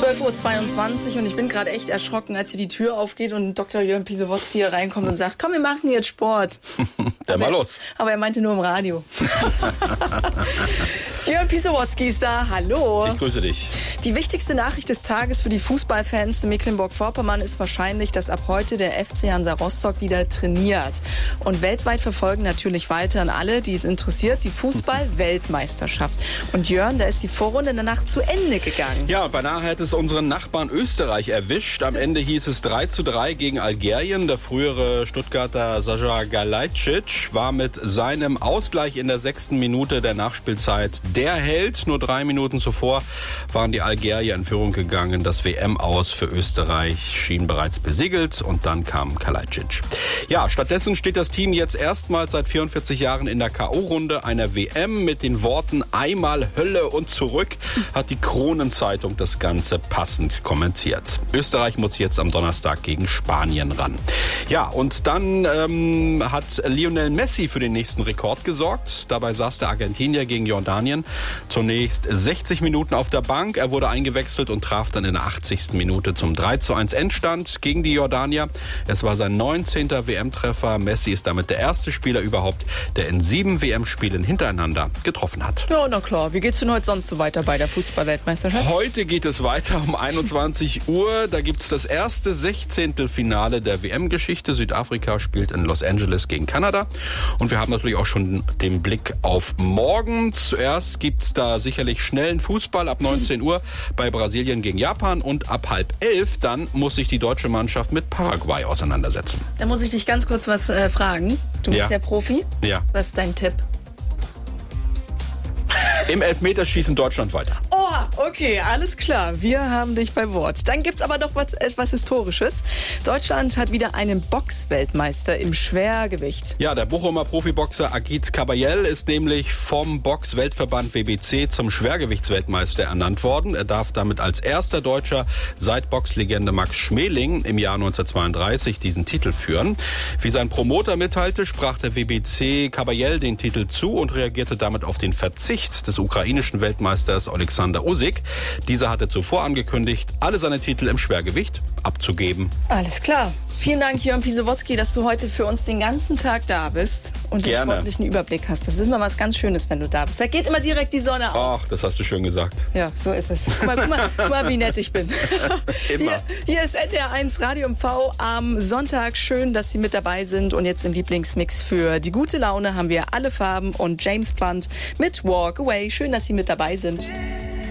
12:22 Uhr und ich bin gerade echt erschrocken, als hier die Tür aufgeht und Dr. Jörn Pisowotzki hier reinkommt und sagt, komm, wir machen jetzt Sport. Dann mal los. Aber er meinte nur im Radio. Jörn Pisowotzki ist da, hallo. Ich grüße dich. Die wichtigste Nachricht des Tages für die Fußballfans in Mecklenburg-Vorpommern ist wahrscheinlich, dass ab heute der FC Hansa Rostock wieder trainiert. Und weltweit verfolgen natürlich weiterhin alle, die es interessiert, die Fußball-Weltmeisterschaft. Und Jörn, da ist die Vorrunde in der Nacht zu Ende gegangen. Ja, beinahe hätte es unseren Nachbarn Österreich erwischt. Am Ende hieß es 3:3 gegen Algerien. Der frühere Stuttgarter Sascha Kalajdzic war mit seinem Ausgleich in der 6. Minute der Nachspielzeit der Held. Nur 3 Minuten zuvor waren die Algerier in Führung gegangen. Das WM-Aus für Österreich schien bereits besiegelt und dann kam Kalajdzic. Ja, stattdessen steht das Team jetzt erstmals seit 44 Jahren in der K.O.-Runde einer WM. Mit den Worten "Einmal Hölle und zurück" hat die Kronenzeitung das Ganze passend kommentiert. Österreich muss jetzt am Donnerstag gegen Spanien ran. Ja, und dann hat Lionel Messi für den nächsten Rekord gesorgt. Dabei saß der Argentinier gegen Jordanien zunächst 60 Minuten auf der Bank. Er wurde eingewechselt und traf dann in der 80. Minute zum 3:1 Endstand gegen die Jordanier. Es war sein 19. WM-Treffer. Messi ist damit der erste Spieler überhaupt, der in 7 WM-Spielen hintereinander getroffen hat. Ja, na klar. Wie geht's denn heute sonst so weiter bei der Fußball-Weltmeisterschaft? Heute geht es weiter um 21 Uhr. Da gibt es das erste 16. Finale der WM-Geschichte. Südafrika spielt in Los Angeles gegen Kanada. Und wir haben natürlich auch schon den Blick auf morgen. Zuerst gibt es da sicherlich schnellen Fußball ab 19 Uhr bei Brasilien gegen Japan. Und ab 10:30 dann muss sich die deutsche Mannschaft mit Paraguay auseinandersetzen. Da muss ich dich ganz kurz was fragen. Du bist ja Profi. Ja. Was ist dein Tipp? Im Elfmeterschießen Deutschland weiter. Oh, okay, alles klar. Wir haben dich bei Wort. Dann gibt's aber noch etwas Historisches. Deutschland hat wieder einen Boxweltmeister im Schwergewicht. Ja, der Bochumer Profiboxer Agit Kabayel ist nämlich vom Box-Weltverband WBC zum Schwergewichtsweltmeister ernannt worden. Er darf damit als erster Deutscher seit Boxlegende Max Schmeling im Jahr 1932 diesen Titel führen. Wie sein Promoter mitteilte, sprach der WBC Kabayel den Titel zu und reagierte damit auf den Verzicht des ukrainischen Weltmeisters Alexander Usyk. Dieser hatte zuvor angekündigt, alle seine Titel im Schwergewicht abzugeben. Alles klar. Vielen Dank, Jörn Pisowotzki, dass du heute für uns den ganzen Tag da bist und den sportlichen Überblick hast. Das ist immer was ganz Schönes, wenn du da bist. Da geht immer direkt die Sonne auf. Ach, das hast du schön gesagt. Ja, so ist es. Guck mal, wie nett ich bin. Immer. Hier ist NDR1 Radio MV am Sonntag. Schön, dass Sie mit dabei sind. Und jetzt im Lieblingsmix für die gute Laune haben wir Alle Farben und James Blunt mit Walk Away. Schön, dass Sie mit dabei sind.